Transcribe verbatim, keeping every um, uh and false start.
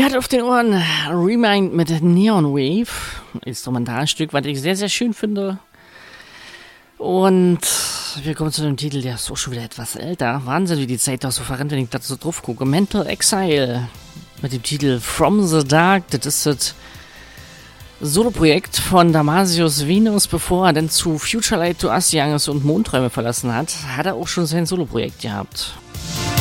Ihr hattet auf den Ohren Remind mit Neon Wave, Instrumentalstück, was ich sehr, sehr schön finde. Und wir kommen zu dem Titel, der ist auch schon wieder etwas älter. Wahnsinn, wie die Zeit doch so verrennt, wenn ich da so drauf gucke. Mental Exile mit dem Titel From the Dark. Das ist das Soloprojekt von Damasius Venus, bevor er dann zu Future Light to Us gegangen ist und Mondträume verlassen hat. Hat er auch schon sein Soloprojekt gehabt.